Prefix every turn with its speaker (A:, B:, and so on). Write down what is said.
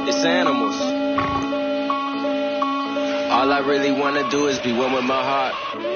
A: It's animals. All I really wanna do is be one with my heart.